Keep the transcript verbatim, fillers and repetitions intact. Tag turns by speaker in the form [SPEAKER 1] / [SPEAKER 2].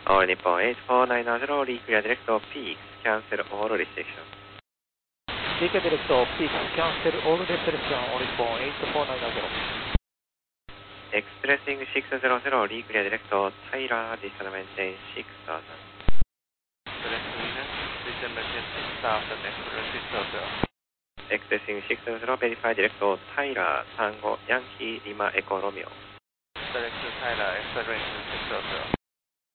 [SPEAKER 1] All Nippon eight four nine zero, reclear direct peaks, cancel all restrictions.
[SPEAKER 2] Reclear direct peaks, cancel all restrictions, All Nippon eight four nine zero.
[SPEAKER 1] Expressing six hundred, reclear direct, Tyler, descend maintain six thousand.
[SPEAKER 2] Expressing descend maintain six thousand, express six thousand.
[SPEAKER 1] Expressing six hundred, verify direct, Tyler, Tango, Yankee, Lima, Echo, Romeo.
[SPEAKER 2] Direct Tyler, acceleration six thousand.